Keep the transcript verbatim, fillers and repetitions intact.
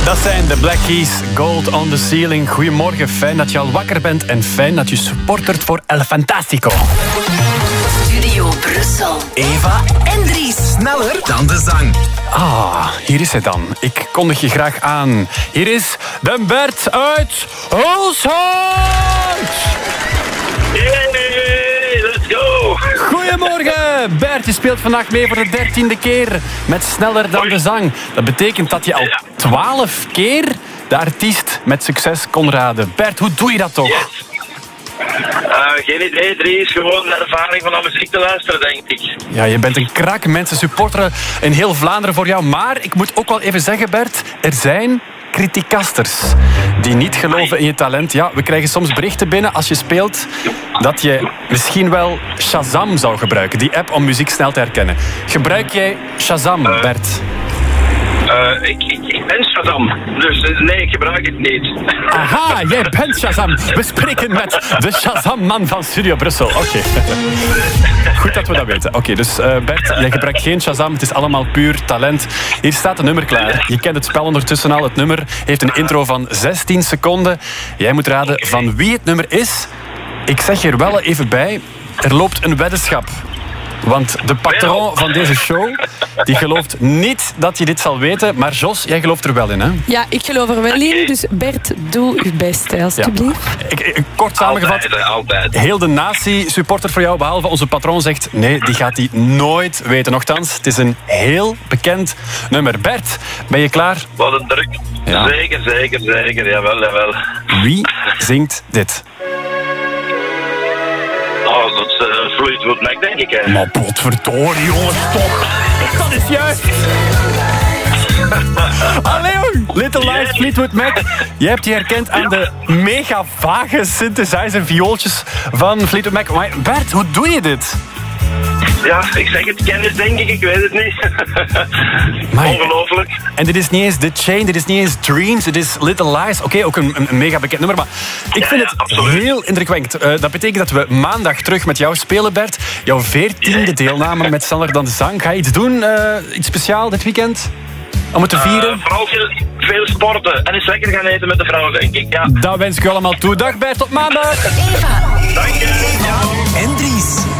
Dat zijn de Black Keys, Gold on the Ceiling. Goedemorgen, fijn dat je al wakker bent en fijn dat je supportert voor El Fantastico. Studio Brussel. Eva en Dries. Sneller dan de zang. Ah, hier is hij dan. Ik kondig je graag aan. Hier is de Bert uit Hulshult. Yay, let's go! Goedemorgen, Bert. Je speelt vandaag mee voor de dertiende keer met Sneller dan de zang. Dat betekent dat je al twaalf keer de artiest met succes kon raden. Bert, hoe doe je dat toch? Yes. Uh, geen idee, Dries. Gewoon de ervaring van naar muziek te luisteren, denk ik. Ja, je bent een krak. Mensen supporteren in heel Vlaanderen voor jou. Maar ik moet ook wel even zeggen, Bert, er zijn criticasters die niet geloven in je talent. Ja, we krijgen soms berichten binnen als je speelt dat je misschien wel Shazam zou gebruiken. Die app om muziek snel te herkennen. Gebruik jij Shazam, Uh. Bert? Uh, ik, ik, ik ben Shazam, dus uh, nee, ik gebruik het niet. Aha, jij bent Shazam. We spreken met de Shazam-man van Studio Brussel. Oké. Okay. Goed dat we dat weten. Oké, okay, dus uh, Bert, jij gebruikt geen Shazam. Het is allemaal puur talent. Hier staat een nummer klaar. Je kent het spel ondertussen al. Het nummer heeft een intro van zestien seconden. Jij moet raden van wie het nummer is. Ik zeg er wel even bij, er loopt een weddenschap. Want de patron van deze show, die gelooft niet dat je dit zal weten. Maar Jos, jij gelooft er wel in, hè? Ja, ik geloof er wel in. Dus Bert, doe je best, hè, alstublieft. Ja. Ik, ik, kort samengevat, Altijd, altijd. Heel de natie supporter voor jou, behalve onze patron, zegt nee, die gaat die nooit weten. Nochtans, het is een heel bekend nummer. Bert, ben je klaar? Wat een druk. Ja. Zeker, zeker, zeker. Jawel, jawel. Wie zingt dit? Oh, dat is uh, Fleetwood Mac, denk ik, hè. Maar potverdorie, jongens, toch. Dat is juist. Allee, jong. Little Lies, Fleetwood Mac. Je hebt die herkend aan de mega vage synthesizer viooltjes van Fleetwood Mac. Maar Bert, hoe doe je dit? Ja, ik zeg het, kennis, denk ik. Ik weet het niet. Maar, ongelooflijk. En dit is niet eens The Chain, dit is niet eens Dreams, dit is Little Lies. Oké, okay, ook een, een mega bekend nummer, maar ik vind ja, het ja, heel indrukwekkend. Uh, dat betekent dat we maandag terug met jou spelen, Bert. Jouw veertiende deelname met Sneller dan de zang. Ga je iets doen? Uh, iets speciaal dit weekend? Om het te vieren? Uh, vooral veel, veel sporten en eens lekker gaan eten met de vrouw, denk ik. Ja. Dat wens ik u allemaal toe. Dag Bert, tot maandag! Eva. Dank je. Ja. En Dries.